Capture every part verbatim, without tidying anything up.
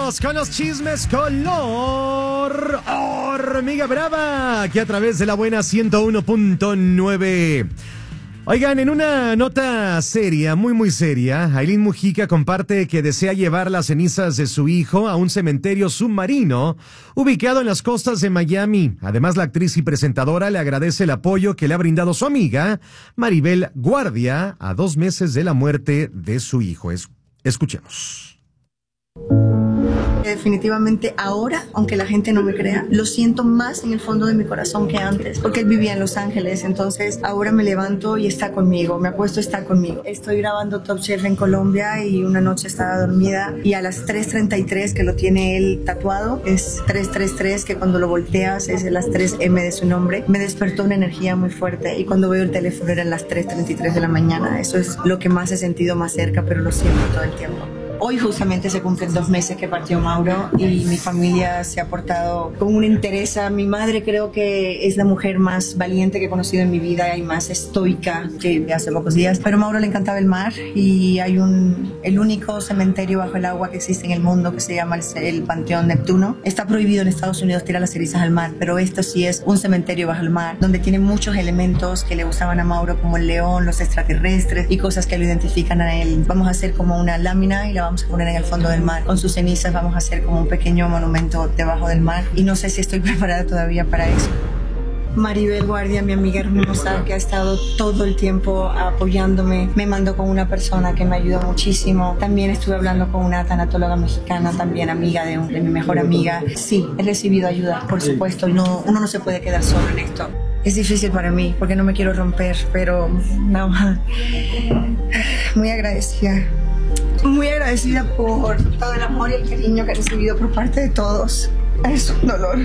Vámonos con los chismes color hormiga brava, aquí a través de la buena ciento uno punto nueve. Oigan, en una nota seria, muy muy seria, Ailín Mujica comparte que desea llevar las cenizas de su hijo a un cementerio submarino ubicado en las costas de Miami. Además, la actriz y presentadora le agradece el apoyo que le ha brindado su amiga Maribel Guardia a dos meses de la muerte de su hijo. Es, escuchemos. Definitivamente ahora, aunque la gente no me crea, lo siento más en el fondo de mi corazón que antes, porque él vivía en Los Ángeles, entonces ahora me levanto y está conmigo, me acuesto, está conmigo. Estoy grabando Top Chef en Colombia y una noche estaba dormida y a las tres treinta y tres, que lo tiene él tatuado, es tres tres tres, que cuando lo volteas es las tres eme de su nombre, me despertó una energía muy fuerte y cuando veo el teléfono eran las tres treinta y tres de la mañana. Eso es lo que más he sentido más cerca, pero lo siento todo el tiempo. Hoy justamente se cumplen dos meses que partió Mauro y mi familia se ha portado con una entereza. Mi madre creo que es la mujer más valiente que he conocido en mi vida y más estoica que de hace pocos días. Pero a Mauro le encantaba el mar y hay un, el único cementerio bajo el agua que existe en el mundo que se llama el, el Panteón Neptuno. Está prohibido en Estados Unidos tirar las cenizas al mar, pero esto sí es un cementerio bajo el mar donde tiene muchos elementos que le gustaban a Mauro, como el león, los extraterrestres y cosas que lo identifican a él. Vamos a hacer como una lámina y la vamos a poner en el fondo del mar. Con sus cenizas vamos a hacer como un pequeño monumento debajo del mar y no sé si estoy preparada todavía para eso. Maribel Guardia, mi amiga hermosa, que ha estado todo el tiempo apoyándome, me mandó con una persona que me ayudó muchísimo. También estuve hablando con una tanatóloga mexicana, también amiga de, un, de mi mejor amiga. Sí, he recibido ayuda, por supuesto, y no, uno no se puede quedar solo en esto. Es difícil para mí porque no me quiero romper, pero no, muy agradecida. Muy agradecida por todo el amor y el cariño que he recibido por parte de todos. Es un dolor.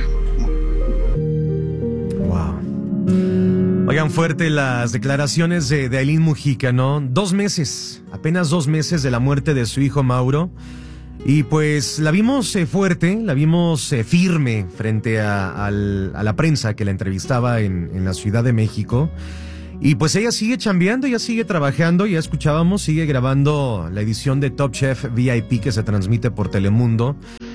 Wow. Oigan, fuerte las declaraciones de, de Ailín Mujica, ¿no? Dos meses, apenas dos meses de la muerte de su hijo Mauro. Y pues la vimos eh, fuerte, la vimos eh, firme frente a, al, a la prensa que la entrevistaba en, en la Ciudad de México. Y pues ella sigue chambeando, ella sigue trabajando, ya escuchábamos, sigue grabando la edición de Top Chef V I P que se transmite por Telemundo.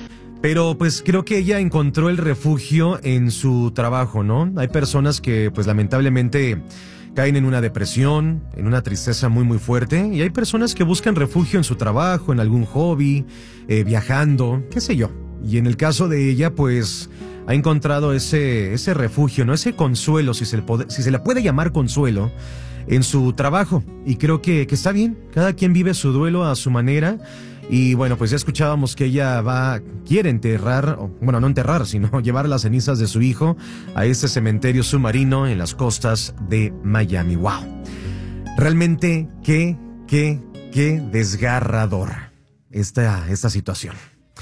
Pero pues creo que ella encontró el refugio en su trabajo, ¿no? Hay personas que pues lamentablemente caen en una depresión, en una tristeza muy muy fuerte, y hay personas que buscan refugio en su trabajo, en algún hobby, eh, viajando, qué sé yo. Y en el caso de ella, pues ha encontrado ese, ese refugio, ¿no? Ese consuelo, si se, le puede, si se le puede llamar consuelo, en su trabajo. Y creo que, que está bien, cada quien vive su duelo a su manera. Y bueno, pues ya escuchábamos que ella va, quiere enterrar, bueno, no enterrar, sino llevar las cenizas de su hijo a este cementerio submarino en las costas de Miami. ¡Wow! Realmente, qué, qué, qué desgarrador esta, esta situación.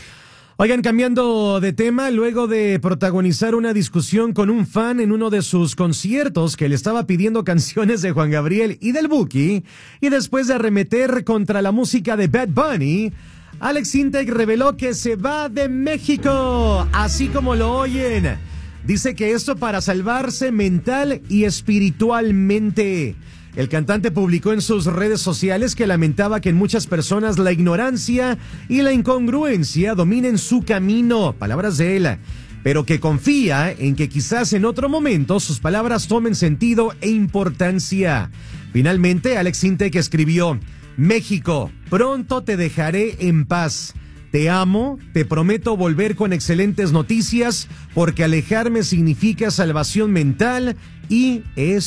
Oigan, cambiando de tema, luego de protagonizar una discusión con un fan en uno de sus conciertos que le estaba pidiendo canciones de Juan Gabriel y del Buki, y después de arremeter contra la música de Bad Bunny, Alex Intec reveló que se va de México, así como lo oyen. Dice que esto para salvarse mental y espiritualmente. El cantante publicó en sus redes sociales que lamentaba que en muchas personas la ignorancia y la incongruencia dominen su camino, palabras de él, pero que confía en que quizás en otro momento sus palabras tomen sentido e importancia. Finalmente, Alex Intec escribió: México, pronto te dejaré en paz. Te amo, te prometo volver con excelentes noticias, porque alejarme significa salvación mental y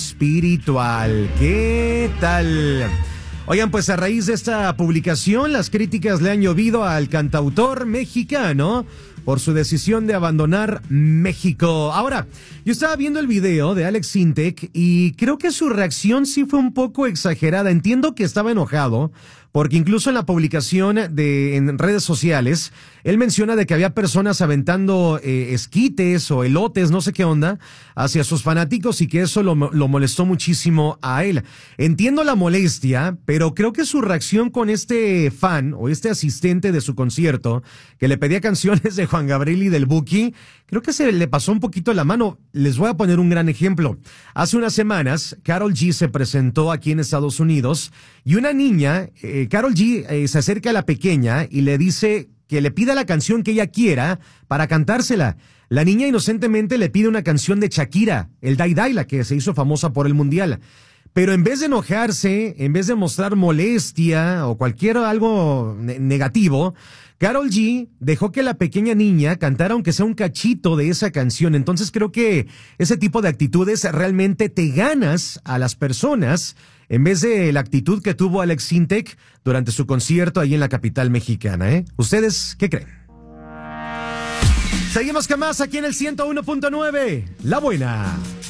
espiritual. ¿Qué tal? Oigan, pues a raíz de esta publicación, las críticas le han llovido al cantautor mexicano por su decisión de abandonar México. Ahora, yo estaba viendo el video de Alex Intec y creo que su reacción sí fue un poco exagerada. Entiendo que estaba enojado, porque incluso en la publicación de en redes sociales, él menciona de que había personas aventando eh, esquites o elotes, no sé qué onda, hacia sus fanáticos y que eso lo, lo molestó muchísimo a él. Entiendo la molestia, pero creo que su reacción con este fan o este asistente de su concierto, que le pedía canciones de Juan Gabriel y del Buki, creo que se le pasó un poquito la mano. Les voy a poner un gran ejemplo. Hace unas semanas, Karol G se presentó aquí en Estados Unidos y una niña, eh, Karol G, eh, se acerca a la pequeña y le dice que le pida la canción que ella quiera para cantársela. La niña inocentemente le pide una canción de Shakira, el Dai Dai, la que se hizo famosa por el Mundial. Pero en vez de enojarse, en vez de mostrar molestia o cualquier algo ne- negativo, Karol G dejó que la pequeña niña cantara aunque sea un cachito de esa canción. Entonces creo que ese tipo de actitudes realmente te ganas a las personas en vez de la actitud que tuvo Alex Sintek durante su concierto ahí en la capital mexicana, ¿eh? ¿Ustedes qué creen? Seguimos con más aquí en el ciento uno punto nueve. La Buena.